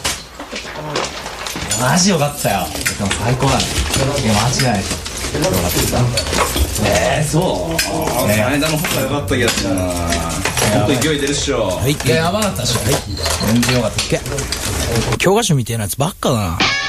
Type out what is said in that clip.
マジよかったよ。でも最高だね。いや間違いないでしょ。よかった。そう。 この間の方が良かった気がするな。ほんと勢い出るっしょ。 はい、 いや、やばかったでしょ。全然よかった。 教科書みたいなやつばっかだな。